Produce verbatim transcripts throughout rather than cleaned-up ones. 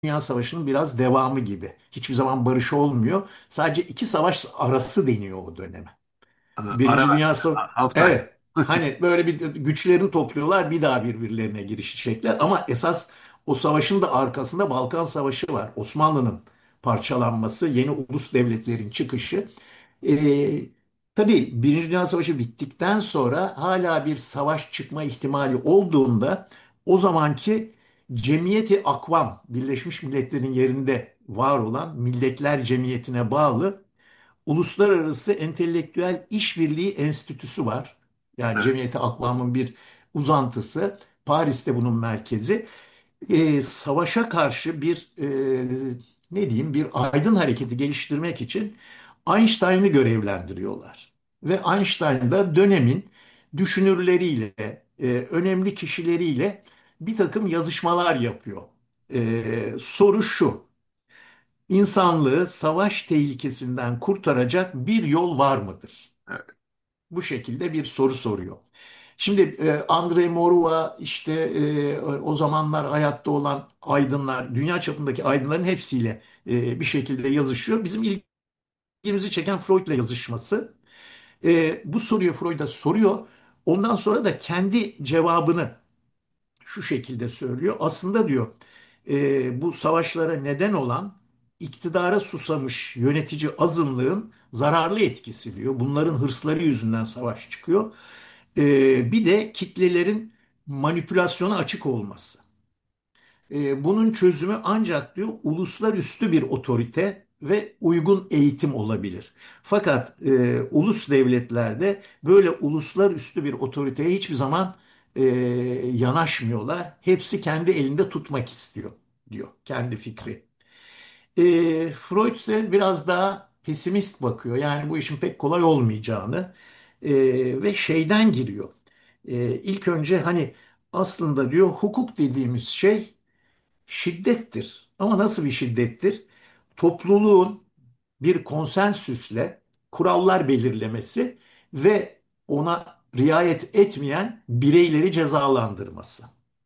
Dünya Savaşı'nın biraz devamı gibi. Hiçbir zaman barış olmuyor. Sadece iki savaş arası deniyor o döneme. Ara Birinci Dünya vermişler. Savaşı, Half time. evet, hani böyle bir güçlerini topluyorlar, bir daha birbirlerine girişecekler. Ama esas o savaşın da arkasında Balkan Savaşı var. Osmanlı'nın parçalanması, yeni ulus devletlerin çıkışı. Ee, tabii Birinci Dünya Savaşı bittikten sonra hala bir savaş çıkma ihtimali olduğunda o zamanki Cemiyeti Akvam, Birleşmiş Milletler'in yerinde var olan Milletler Cemiyeti'ne bağlı Uluslararası Entelektüel İşbirliği Enstitüsü var. Yani Evet, Cemiyeti Akvam'ın bir uzantısı. Paris'te bunun merkezi. Ee, savaşa karşı bir e, ne diyeyim bir aydın hareketi geliştirmek için Einstein'ı görevlendiriyorlar. Ve Einstein da dönemin düşünürleriyle, e, önemli kişileriyle bir takım yazışmalar yapıyor. E, soru şu: İnsanlığı savaş tehlikesinden kurtaracak bir yol var mıdır? evet. Bu şekilde bir soru soruyor. Şimdi e, Andrei Moruva işte e, o zamanlar hayatta olan aydınlar, dünya çapındaki aydınların hepsiyle e, bir şekilde yazışıyor. Bizim ilgimizi çeken Freud'la yazışması. E, bu soruyu Freud'a soruyor. Ondan sonra da kendi cevabını şu şekilde söylüyor. Aslında diyor e, bu savaşlara neden olan iktidara susamış yönetici azınlığın zararlı etkisi diyor. Bunların hırsları yüzünden savaş çıkıyor. E, bir de kitlelerin manipülasyona açık olması. E, bunun çözümü ancak diyor uluslararası bir otorite ve uygun eğitim olabilir. Fakat e, ulus devletlerde böyle uluslararası bir otoriteye hiçbir zaman e, yanaşmıyorlar. Hepsi kendi elinde tutmak istiyor diyor kendi fikri. E, Freud ise biraz daha pesimist bakıyor. Yani bu işin pek kolay olmayacağını e, ve şeyden giriyor. E, ilk önce hani aslında diyor hukuk dediğimiz şey şiddettir. Ama nasıl bir şiddettir? Topluluğun bir konsensüsle kurallar belirlemesi ve ona riayet etmeyen bireyleri cezalandırması.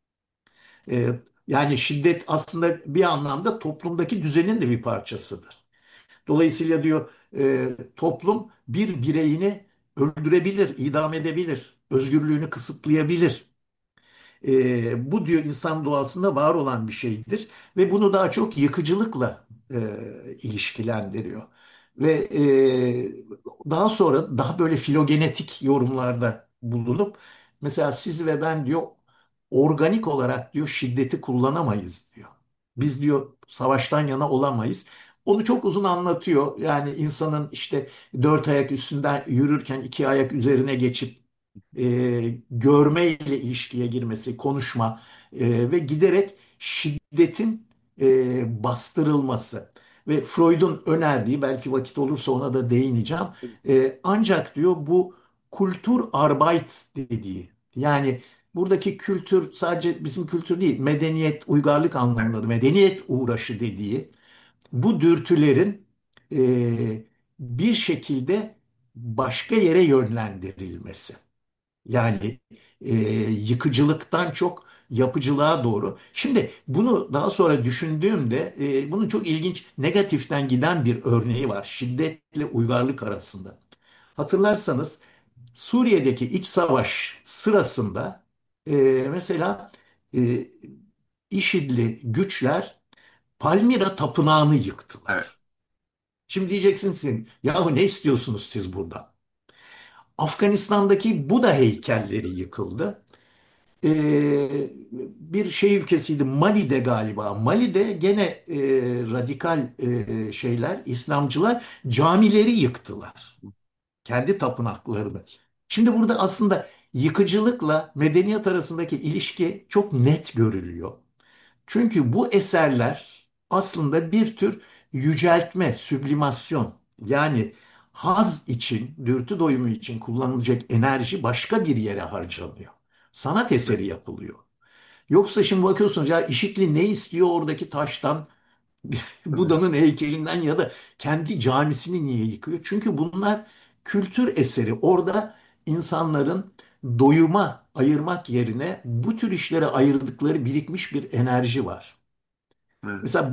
Ee, yani şiddet aslında bir anlamda toplumdaki düzenin de bir parçasıdır. Dolayısıyla diyor e, toplum bir bireyini öldürebilir, idam edebilir, özgürlüğünü kısıtlayabilir. E, bu diyor insan doğasında var olan bir şeydir ve bunu daha çok yıkıcılıkla e, ilişkilendiriyor. Ve e, daha sonra daha böyle filogenetik yorumlarda bulunup mesela siz ve ben diyor organik olarak diyor şiddeti kullanamayız diyor. Biz diyor savaştan yana olamayız. Onu çok uzun anlatıyor. Yani insanın işte dört ayak üstünden yürürken iki ayak üzerine geçip e, görme ile ilişkiye girmesi, konuşma e, ve giderek şiddetin e, bastırılması ve Freud'un önerdiği belki vakit olursa ona da değineceğim. E, ancak diyor bu kultur arbeit dediği yani buradaki kültür sadece bizim kültür değil medeniyet, uygarlık anlamında da medeniyet uğraşı dediği bu dürtülerin e, bir şekilde başka yere yönlendirilmesi. Yani e, yıkıcılıktan çok yapıcılığa doğru. Şimdi bunu daha sonra düşündüğümde e, bunun çok ilginç negatiften giden bir örneği var. Şiddetle uygarlık arasında. Hatırlarsanız Suriye'deki iç savaş sırasında e, mesela e, IŞİD'li güçler Palmira Tapınağı'nı Evet. yıktılar. Şimdi diyeceksiniz ki yahu ne istiyorsunuz siz burada? Afganistan'daki Buda heykelleri yıkıldı. Ee, bir şey ülkesiydi Mali'de galiba. Mali'de gene e, radikal e, şeyler, İslamcılar camileri yıktılar. Kendi tapınaklarını. Şimdi burada aslında yıkıcılıkla medeniyet arasındaki ilişki çok net görülüyor. Çünkü bu eserler aslında bir tür yüceltme, süblimasyon. Yani haz için, dürtü doyumu için kullanılacak enerji başka bir yere harcanıyor. Sanat eseri yapılıyor. Yoksa şimdi bakıyorsunuz ya İşitli ne istiyor oradaki taştan, Tabii. Buda'nın heykelinden ya da kendi camisini niye yıkıyor? Çünkü bunlar kültür eseri. Orada insanların doyuma ayırmak yerine bu tür işlere ayırdıkları birikmiş bir enerji var. Evet. Mesela